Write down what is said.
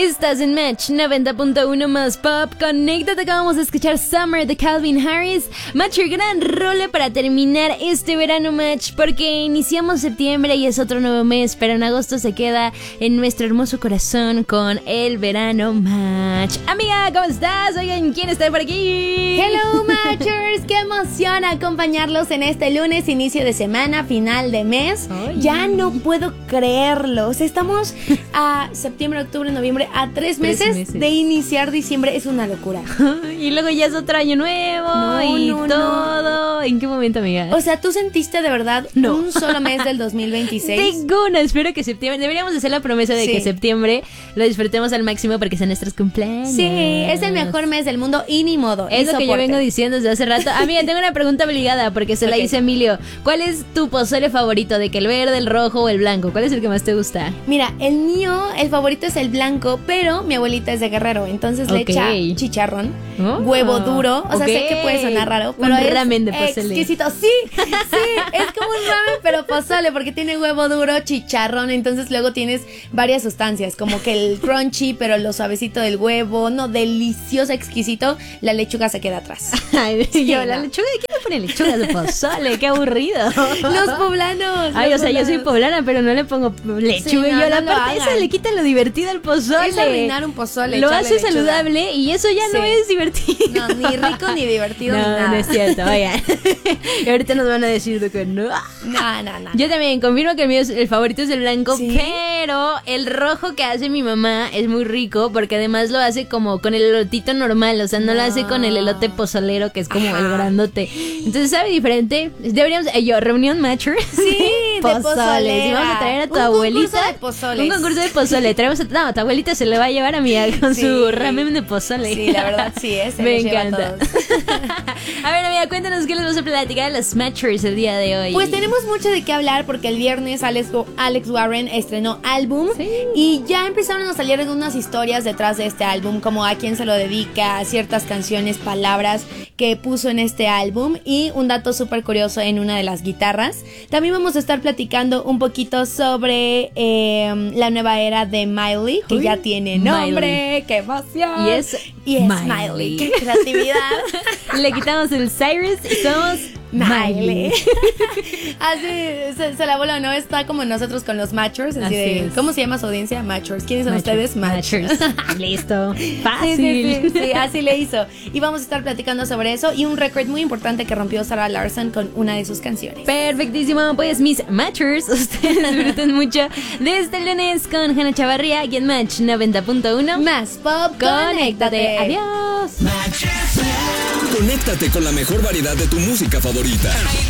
Estás en Match 90.1 más pop. Conéctate que vamos a escuchar Summer de Calvin Harris. Match, gran rola para terminar este verano, Match, porque iniciamos septiembre y es otro nuevo mes, pero en agosto se queda en nuestro hermoso corazón con el verano, Match. Amiga, ¿cómo estás? Oigan, ¿quién está por aquí? Hello, Matchers, qué emoción acompañarlos en este lunes, inicio de semana, final de mes. Ay. Ya no puedo creerlo. O sea, estamos a septiembre, octubre, noviembre, a 3 meses de iniciar diciembre. Es una locura. Y luego ya es otro año nuevo todo. ¿En qué momento, amiga? O sea, ¿tú sentiste de verdad un solo mes del 2026? Ninguno. Espero que septiembre, deberíamos hacer la promesa de que septiembre lo disfrutemos al máximo porque son nuestros cumpleaños. Sí, es el mejor mes del mundo y ni modo. Es lo que yo vengo diciendo desde hace rato. Amiga, tengo una pregunta obligada porque se la hice a Emilio. ¿Cuál es tu pozole favorito? ¿De que el verde, el rojo o el blanco? ¿Cuál es el que más te gusta? Mira, el mío, el favorito es el blanco, pero mi abuelita es de Guerrero, entonces le echa chicharrón, huevo duro. O sea, sé que puede sonar raro, pero un ramen de pozole. Exquisito. Sí, es como un ramen, pero pozole, porque tiene huevo duro, chicharrón. Entonces luego tienes varias sustancias, como que el crunchy, pero lo suavecito del huevo. No, delicioso, exquisito. La lechuga se queda atrás. Ay, la lechuga, ¿quién le pone lechuga de pozole? Qué aburrido. Los poblanos. Ay, o sea, yo soy poblana, pero no le pongo lechuga. Sí, y yo la parte esa le quita lo divertido al pozole. Es arruinar un pozole. Lo hace saludable y eso ya no es divertido. No, ni rico, ni divertido, ni nada. No es cierto, oigan. Y ahorita nos van a decir de que no. No. Yo también confirmo que el favorito es el blanco, pero el rojo que hace mi mamá es muy rico porque además lo hace como con el elotito normal, o sea, no lo hace con el elote pozolero que es como el grandote. Entonces sabe diferente. Deberíamos, reunión Matcher. Sí, de pozole. Y vamos a traer a tu abuelita. Un concurso de pozole. Traemos a tu abuelita, se le va a llevar a mi con su ramen de pozole. Sí, la verdad sí, me encanta. A ver, amiga, cuéntanos qué les vas a platicar de los Matchers el día de hoy. Pues tenemos mucho de qué hablar porque el viernes Alex Warren estrenó álbum y ya empezaron a salir algunas historias detrás de este álbum, como a quién se lo dedica, ciertas canciones, palabras que puso en este álbum y un dato súper curioso en una de las guitarras. También vamos a estar platicando un poquito sobre la nueva era de Miley, que ya tiene nombre. ¡Qué emoción! Y es Miley. ¡Qué creatividad! Le quitamos el Cyrus y somos Miley. Así se la voló, ¿no? Está como nosotros con los Matchers. Así ¿cómo se llama su audiencia? Matchers. ¿Quiénes son ustedes? Matchers. Listo. Fácil. Sí, así le hizo. Y vamos a estar platicando sobre eso y un récord muy importante que rompió Sarah Larson con una de sus canciones. Perfectísimo. Pues mis Matchers, ustedes disfruten mucho de este lunes con Hanna Chavarría aquí en Match 90.1 más pop. Conéctate. Adiós. Conéctate con la mejor variedad de tu música favorita.